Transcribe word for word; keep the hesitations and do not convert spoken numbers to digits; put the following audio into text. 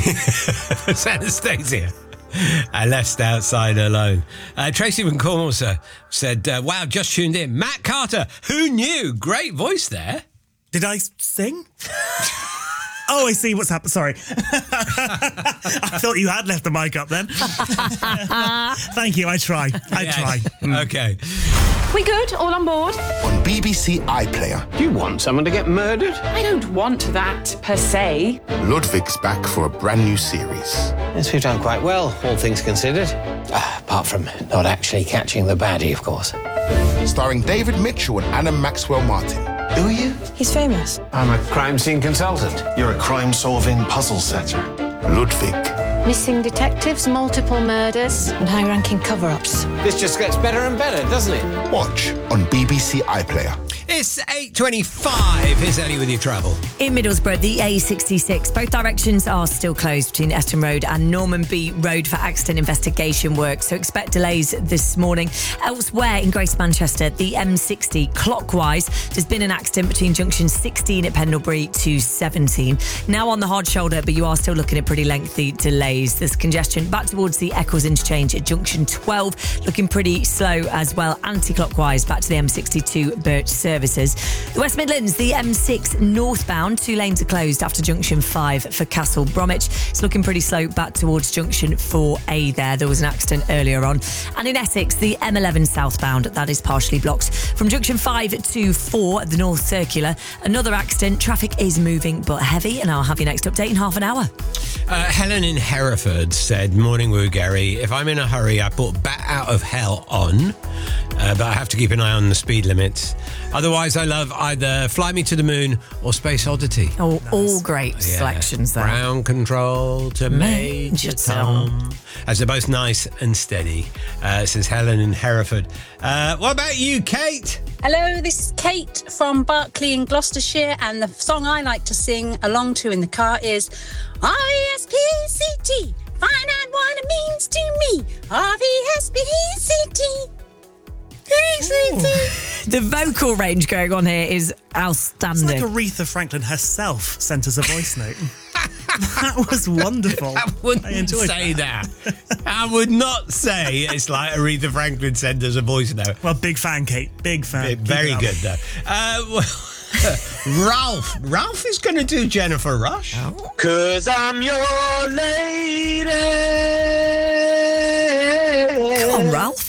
It's Anastasia. I left outside alone. Uh, Tracy from Cornwall sir, said, uh, wow, just tuned in. Matt Carter, who knew? Great voice there. Did I sing? Oh, I see what's happened. Sorry. I thought you had left the mic up then. Thank you. I try. I Yeah. try. Okay. We good? All on board? On B B C iPlayer, Do you want someone to get murdered? I don't want that, per se. Ludwig's back for a brand new series. Yes, we've done quite well, all things considered. Ah, apart from not actually catching the baddie, of course. Starring David Mitchell and Anna Maxwell Martin. Who are you? He's famous. I'm a crime scene consultant. You're a crime-solving puzzle setter. Ludwig. Missing detectives, multiple murders, and high-ranking cover-ups. This just gets better and better, doesn't it? Watch on B B C iPlayer. It's eight twenty-five. Here's Ellie with your travel. In Middlesbrough, the A sixty-six. Both directions are still closed between Eston Road and Normanby Road for accident investigation work, so expect delays this morning. Elsewhere in Greater Manchester, the M sixty clockwise. There's been an accident between junction sixteen at Pendlebury to seventeen. Now on the hard shoulder, but you are still looking at pretty lengthy delays. There's congestion back towards the Eccles interchange at junction twelve, looking pretty slow as well. Anti-clockwise back to the M sixty-two Birch services. The West Midlands, the M six northbound, two lanes are closed after junction five for Castle Bromwich. It's looking pretty slow back towards junction four A there. There was an accident earlier on. And in Essex, the M eleven southbound, that is partially blocked. From junction five to four at the North Circular, another accident. Traffic is moving but heavy, and I'll have your next update in half an hour. Uh, Helen in Hereford said, morning, Woo Gary. If I'm in a hurry, I put Bat Out of Hell on, uh, but I have to keep an eye on the speed limits. Otherwise, I love either Fly Me to the Moon or Space Oddity. Oh, all great Yeah. selections there. Ground Control to Major Major Tom. As they're both nice and steady, uh, says Helen in Hereford. Uh, what about you, Kate? Hello, this is Kate from Berkeley in Gloucestershire, and the song I like to sing along to in the car is R E S P E C T. Find out what it means to me. R E S P E C T. The vocal range going on here is It's outstanding. like Aretha Franklin herself sent us a voice note. That was wonderful. I wouldn't I enjoyed say that. I would not say it's like Aretha Franklin sent us a voice note. Well, big fan, Kate. Big fan. Keep Very it up. good, though. Uh, well, Ralph. Ralph is going to do Jennifer Rush. Cause I'm your lady. Come on, Ralph.